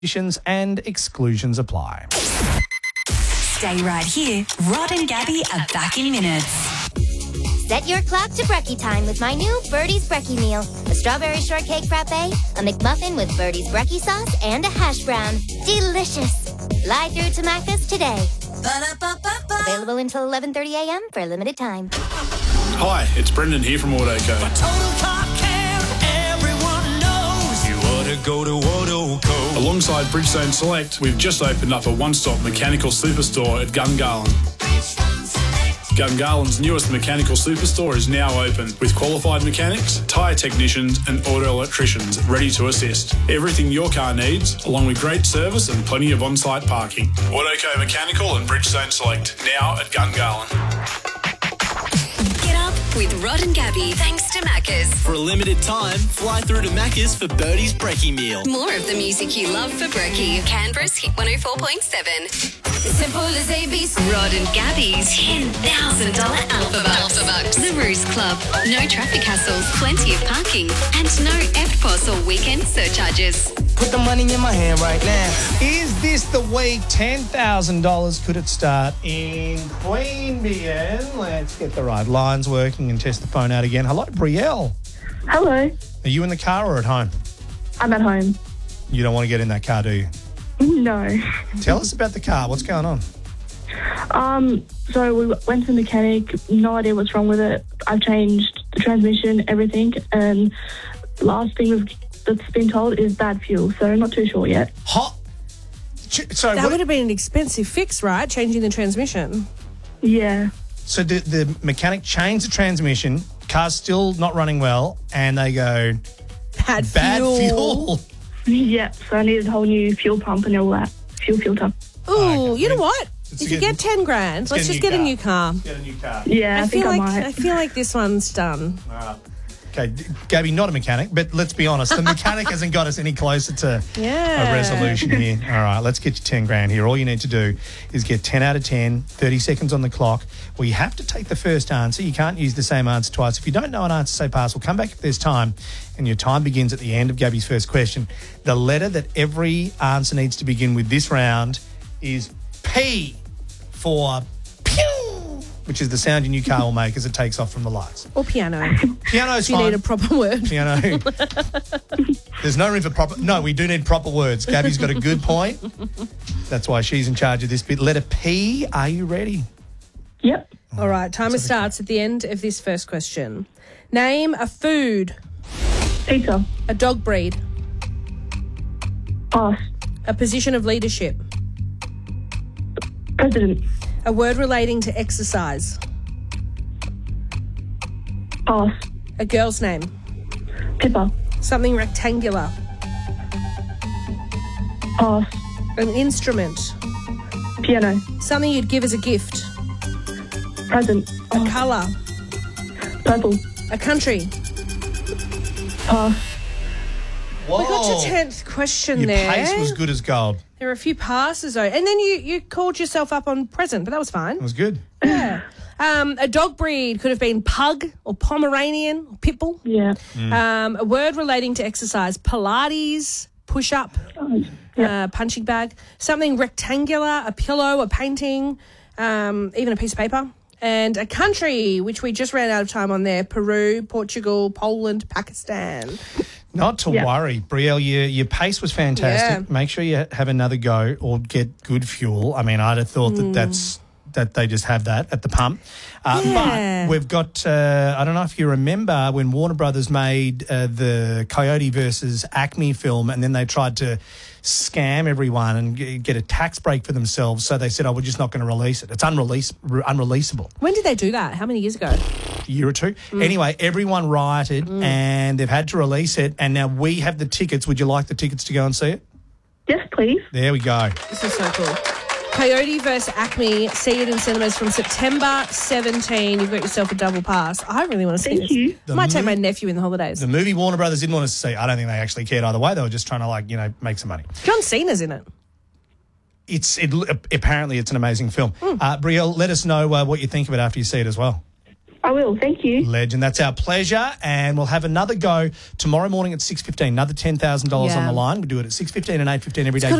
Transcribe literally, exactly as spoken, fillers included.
Conditions and exclusions apply. Stay right here. Rod and Gabby are back in minutes. Set your clock to brekkie time with my new Birdie's Brekkie meal. A strawberry shortcake frappe, a McMuffin with Birdie's Brekkie sauce, and a hash brown. Delicious. Fly through to Macca's today. Ba-da-ba-ba-ba. Available until eleven thirty a.m. for a limited time. Hi, it's Brendan here from Autoco. For total car care, everyone knows you ought to go to Autoco. Alongside Bridgestone Select, we've just opened up a one-stop mechanical superstore at Gungahlin. Gungalin's newest mechanical superstore is now open with qualified mechanics, tyre technicians and auto electricians ready to assist. Everything your car needs, along with great service and plenty of on-site parking. Autoco Mechanical and Bridgestone Select, now at Gungahlin. Get up with Rod and Gabby, thanks to Macca's. For a limited time, fly through to Macca's for Birdie's Brekkie meal. More of the music you love for brekkie. Canberra's Hit one oh four point seven. Simple as A B C. Rod and Gabby's ten thousand dollars Alpha Bucks. Alpha Bucks. The Ruse Club. No traffic hassles, plenty of parking, and no E F T P O S or weekend surcharges. Put the money in my hand right now. Is this the week? ten thousand dollars could it start in Queanbeyan? Let's get the right lines working and test the phone out again. Hello, Brielle. Hello. Are you in the car or at home? I'm at home. You don't want to get in that car, do you? No. Tell us about the car. What's going on? Um. So we went to the mechanic. No idea what's wrong with it. I've changed the transmission, everything, and the last thing we've, that's been told is bad fuel. So I'm not too sure yet. Hot. So That what- would have been an expensive fix, right? Changing the transmission. Yeah. So the, the mechanic changed the transmission, car's still not running well, and they go, Bad, bad fuel. fuel. Yeah. So I needed a whole new fuel pump and all that. Fuel filter. Ooh, Okay. you know what? Let's If you get- get ten grand, let's just get a new car. Get a new car. Yeah. I, I think feel I like might. I feel like this one's done. All right. Okay, D- Gabby, not a mechanic, but let's be honest, the mechanic hasn't got us any closer to Yeah. a resolution here. All right, let's get you ten grand here. All you need to do is get ten out of ten, thirty seconds on the clock. Well, you have to take the first answer. You can't use the same answer twice. If you don't know an answer, say pass. We'll come back if there's time, and your time begins at the end of Gabby's first question. The letter that every answer needs to begin with this round is P for pew, which is the sound your new car will make as it takes off from the lights. Or piano. Piano's Do you fine. need a proper word? Piano. There's no room for proper... No, we do need proper words. Gabby's got a good point. That's why she's in charge of this bit. Letter P, are you ready? Yep. All right, timer starts at the end of this first question. Name a food, Pizza. a dog breed, Pass. a position of leadership, President. a word relating to exercise, Pass. a girl's name, Pippa. something rectangular, Pass. an instrument, Piano. something you'd give as a gift, Present. a colour, Purple. a country. Pass. Whoa. We got to tenth question Your there. pace was good as gold. There were a few passes though, and then you you called yourself up on present, but that was fine. It was good. Yeah. Um, a dog breed could have been pug or Pomeranian or pitbull. Yeah. Um, a word relating to exercise: Pilates, push up, Oh, yeah. uh, punching bag. Something rectangular: a pillow, a painting, um, even a piece of paper. And a country, which we just ran out of time on there: Peru, Portugal, Poland, Pakistan. Not to Yeah. worry, Brielle, your, your pace was fantastic. Yeah. Make sure you have another go or get good fuel. I mean, I'd have thought that that's that they just have that at the pump. Uh, Yeah. But we've got, uh, I don't know if you remember when Warner Brothers made uh, the Coyote versus Acme film, and then they tried to scam everyone and g- get a tax break for themselves. So they said, oh, we're just not going to release it. It's unrelease- re- unreleasable. When did they do that? How many years ago? A year or two. Anyway, everyone rioted and they've had to release it. And now we have the tickets. Would you like the tickets to go and see it? Yes, please. There we go. This is so cool. Coyote versus Acme. See it in cinemas from September seventeenth. You've got yourself a double pass. I really want to see Thank this. you. I might take mo- my nephew in the holidays. The movie Warner Brothers didn't want us to see. I don't think they actually cared either way. They were just trying to, like, you know, make some money. John Cena's in it. It's it, apparently it's an amazing film. Uh, Brielle, let us know uh, what you think of it after you see it as well. I will. Thank you. Legend. That's our pleasure. And we'll have another go tomorrow morning at six fifteen. Another ten thousand dollars Yeah. on the line. We do it at six fifteen and eight fifteen every It's day.